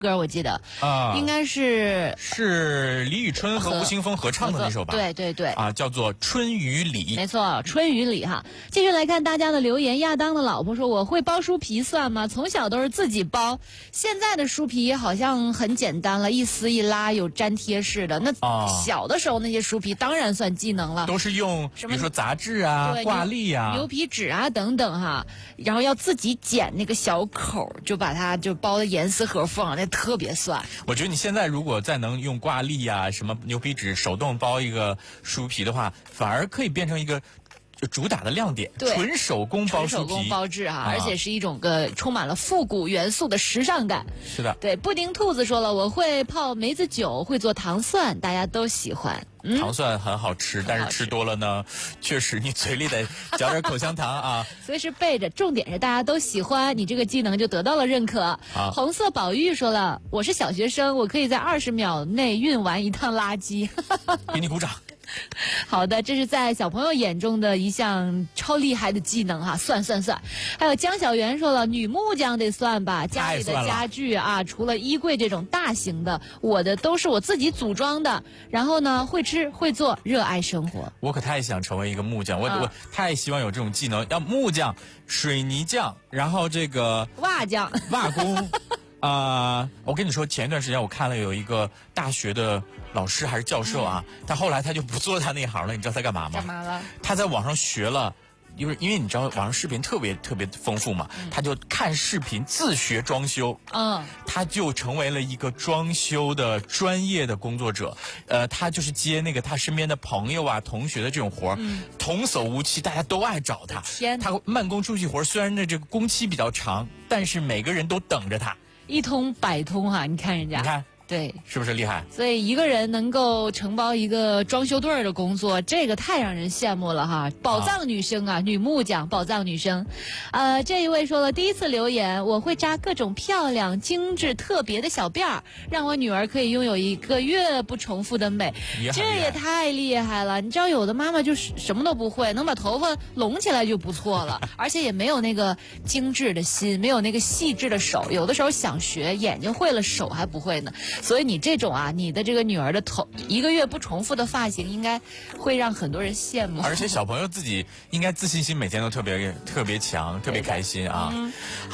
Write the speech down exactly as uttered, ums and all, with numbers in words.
歌我记得啊， 应该是是李宇春和吴青峰合唱的那首吧？ 对对对， 啊，叫做《春雨里》。 没错，春雨里哈。继续来看大家的留言，亚当的老婆说：“我会包书皮算吗？从小都是自己包，现在的书皮好像很简单了，一撕一拉有粘贴式的。那小的时候那些书皮当然算技能了， 都是用比如说杂志啊、挂历啊、 牛皮纸啊等等哈，然后要自己剪那个小口，就把它就包的严丝合缝，那特别算。 我觉得你现在如果再能用挂历啊、什么牛皮纸手动包一个书皮的话，反而可以变成一个主打的亮点，纯手工包书皮， 纯手工包制哈、啊，而且是一种个充满了复古元素的时尚感。 是的， 对。布丁兔子说了，我会泡梅子酒，会做糖蒜，大家都喜欢。 嗯、糖蒜很好吃，但是吃多了呢，确实你嘴里得嚼点口香糖啊。 随时备着，重点是大家都喜欢，你这个技能就得到了认可。 啊、 红色宝玉说了，我是小学生，我可以在二十秒内运完一趟垃圾。 给你鼓掌。 好的，这是在小朋友眼中的一项超厉害的技能哈，算算算。还有江小媛说了，女木匠得算吧，家里的家具啊，除了衣柜这种大型的，我的都是我自己组装的。然后呢，会吃会做，热爱生活。 我可太想成为一个木匠，我、啊、我太希望有这种技能，要木匠、水泥匠，然后这个瓦匠、 瓦工。啊、呃，我跟你说，前一段时间我看了有一个大学的老师还是教授啊，嗯、他后来他就不做他那行了，你知道他干嘛吗？ 干嘛了？ 他在网上学了，因为因为你知道网上视频特别特别丰富嘛，嗯、他就看视频自学装修， 嗯， 他就成为了一个装修的专业的工作者。呃，他就是接那个他身边的朋友啊、同学的这种活儿，嗯、童叟无欺，大家都爱找他。 天， 他慢工出细活，虽然呢这个工期比较长，但是每个人都等着他。 一通百通哈、啊，你看人家， 你看， 对， 是不是厉害？ 所以一个人能够承包一个装修队的工作，这个太让人羡慕了哈！宝藏女生啊，啊女木匠，宝藏女生。呃，这一位说了，第一次留言，我会扎各种漂亮、精致、特别的小辫儿，让我女儿可以拥有一个月不重复的美。 也这也太厉害了！你知道，有的妈妈就是什么都不会，能把头发拢起来就不错了，而且也没有那个精致的心，没有那个细致的手。有的时候想学，眼睛会了，手还不会呢。所以你这种啊，你的这个女儿的头一个月不重复的发型，应该会让很多人羡慕。 而且小朋友自己应该自信心每天都特别特别强，特别开心啊。